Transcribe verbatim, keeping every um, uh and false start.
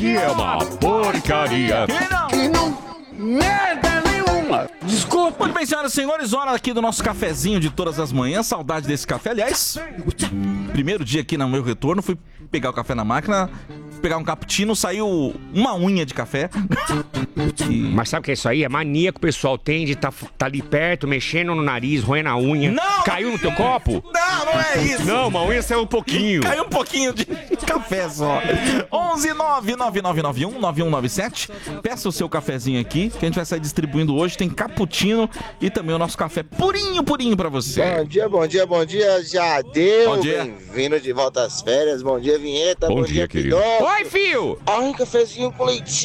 aqui é uma porcaria. Que não merda nenhuma. Desculpa. Muito bem, senhoras e senhores, hora aqui do nosso cafezinho de todas as manhãs. Saudade desse café. Aliás, primeiro dia aqui no meu retorno, fui pegar o café na máquina, pegar um cappuccino, saiu uma unha de café. E... Mas sabe o que é isso aí? É mania que o pessoal tem de tá, tá ali perto, mexendo no nariz, roendo a unha. Não! Caiu no teu copo? Não, não é isso. Não, uma unha saiu um pouquinho. Caiu um pouquinho de café só. onze nove nove nove nove um nove um nove sete. Peça o seu cafezinho aqui, que a gente vai sair distribuindo hoje. Tem cappuccino e também o nosso café purinho, purinho pra você. Bom dia, bom dia, bom dia. Já deu. Bom dia. Bem-vindo de volta às férias. Bom dia, vinheta. Bom, Bom, dia, dia, querido. Pidão. Oi, fio. Ai, um cafezinho com leitinho.